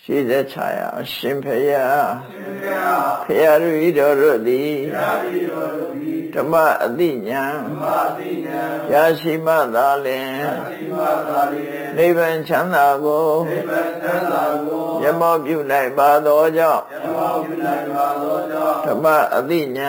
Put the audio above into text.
ရှိသက်ချရာအရှင်ဖယားဖယားရိတော်တို့သည်ဓမ္မအသိဉာဏ်ရရှိမှသာလျှင်နိဗ္ဗာန်ချမ်းသာကိုမျက်မှောက်ပြုနိုင်ပါသောကြောင့်ဓမ္မအသိဉာဏ်